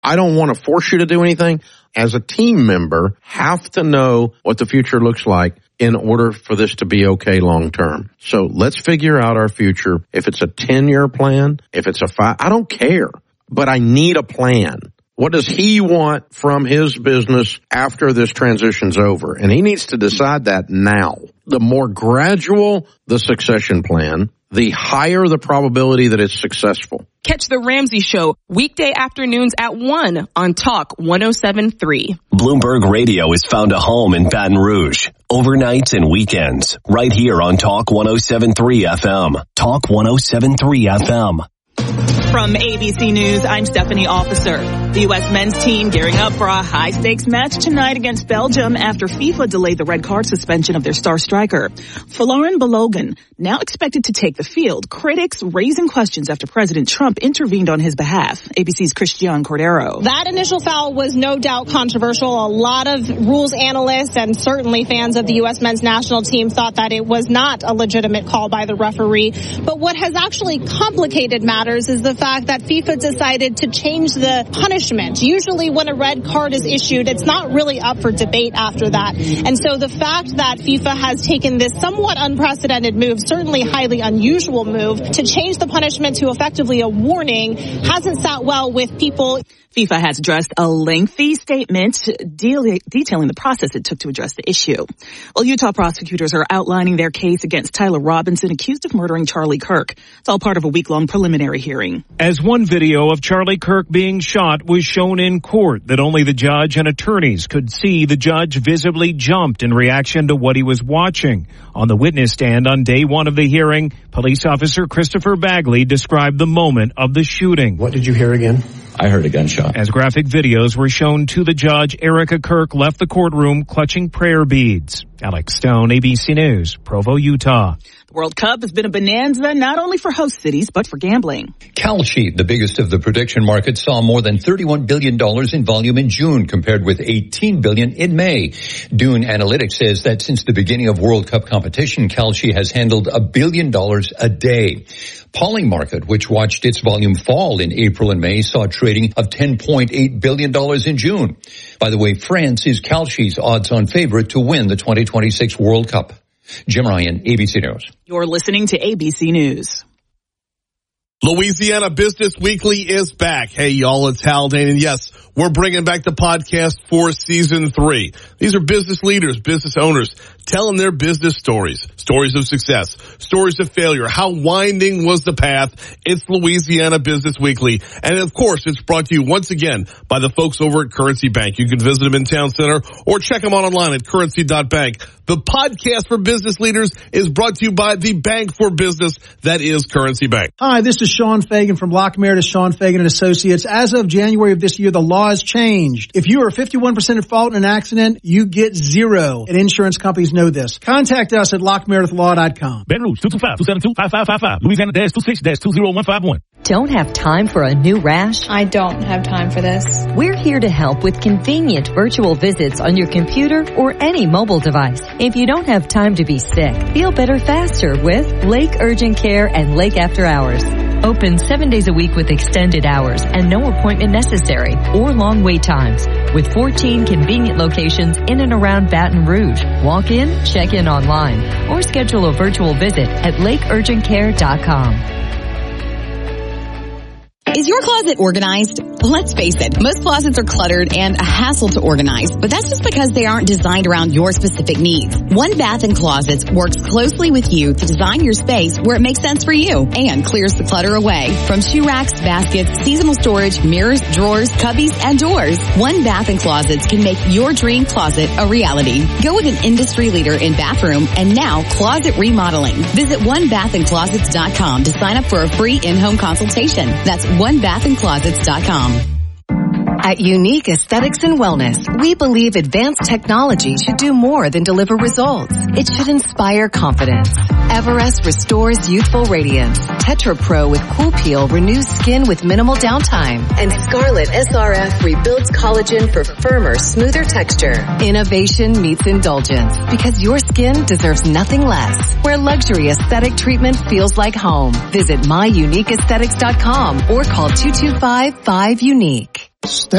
I don't want to force you to do anything. As a team member, have to know what the future looks like in order for this to be okay long term. So let's figure out our future. If it's a 10-year plan, if it's a 5, I don't care, but I need a plan. What does he want from his business after this transition's over? And he needs to decide that now. The more gradual the succession plan, the higher the probability that it's successful. Catch The Ramsey Show weekday afternoons at 1 on Talk 107.3. Bloomberg Radio has found a home in Baton Rouge. Overnights and weekends. Right here on Talk 107.3 FM. Talk 107.3 FM. From ABC News, I'm Stephanie Officer. The U.S. men's team gearing up for a high-stakes match tonight against Belgium after FIFA delayed the red card suspension of their star striker. Folarin Balogun now expected to take the field. Critics raising questions after President Trump intervened on his behalf. ABC's Christiane Cordero. That initial foul was no doubt controversial. A lot of rules analysts and certainly fans of the U.S. men's national team thought that it was not a legitimate call by the referee. But what has actually complicated matters is the fact that FIFA decided to change the punishment. Usually when a red card is issued, it's not really up for debate after that. And so the fact that FIFA has taken this somewhat unprecedented move, certainly highly unusual move, to change the punishment to effectively a warning hasn't sat well with people. FIFA has addressed a lengthy statement detailing the process it took to address the issue. Well, Utah prosecutors are outlining their case against Tyler Robinson, accused of murdering Charlie Kirk. It's all part of a week-long preliminary hearing. As one video of Charlie Kirk being shot was shown in court that only the judge and attorneys could see, the judge visibly jumped in reaction to what he was watching. On the witness stand on day one of the hearing, police officer Christopher Bagley described the moment of the shooting. What did you hear again? I heard a gunshot. As graphic videos were shown to the judge, Erica Kirk left the courtroom clutching prayer beads. Alex Stone, ABC News, Provo, Utah. The World Cup has been a bonanza not only for host cities, but for gambling. Kalshi, the biggest of the prediction markets, saw more than $31 billion in volume in June, compared with $18 billion in May. Dune Analytics says that since the beginning of World Cup competition, Kalshi has handled $1 billion a day. Polymarket, which watched its volume fall in April and May, saw trading of $10.8 billion in June. By the way, France is Kalshi's odds-on favorite to win the 2026 World Cup. Jim Ryan, ABC News. You're listening to ABC News. Louisiana Business Weekly is back. Hey, y'all, it's Haldane, and yes, we're bringing back the podcast for season 3. These are business leaders, business owners, telling their business stories, stories of success, stories of failure. How winding was the path? It's Louisiana Business Weekly. And of course, it's brought to you once again by the folks over at Currency Bank. You can visit them in Town Center or check them out online at currency.bank. The podcast for business leaders is brought to you by the bank for business that is Currency Bank. Hi, this is Sean Fagan from Lock Meredith, Sean Fagan & Associates. As of January of this year, the law has changed. If you are 51% at fault in an accident, you get zero. And insurance companies know this. Contact us at lockmeredithlaw.com. Baton Rouge, 225-272-5555. Louisiana-226-20151. Don't have time for a new rash? I don't have time for this. We're here to help with convenient virtual visits on your computer or any mobile device. If you don't have time to be sick, feel better faster with Lake Urgent Care and Lake After Hours. Open 7 days a week with extended hours and no appointment necessary or long wait times. With 14 convenient locations in and around Baton Rouge. Walk in, check in online, or schedule a virtual visit at lakeurgentcare.com. Is your closet organized? Let's face it, most closets are cluttered and a hassle to organize, but that's just because they aren't designed around your specific needs. One Bath & Closets works closely with you to design your space where it makes sense for you and clears the clutter away. From shoe racks, baskets, seasonal storage, mirrors, drawers, cubbies, and doors, One Bath & Closets can make your dream closet a reality. Go with an industry leader in bathroom and now closet remodeling. Visit onebathandclosets.com to sign up for a free in-home consultation. That's onebathandclosets.com. At Unique Aesthetics and Wellness, we believe advanced technology should do more than deliver results. It should inspire confidence. Everest restores youthful radiance. Tetra Pro with Cool Peel renews skin with minimal downtime. And Scarlet SRF rebuilds collagen for firmer, smoother texture. Innovation meets indulgence because your skin deserves nothing less. Where luxury aesthetic treatment feels like home. Visit myuniqueaesthetics.com or call 225-5UNIQUE.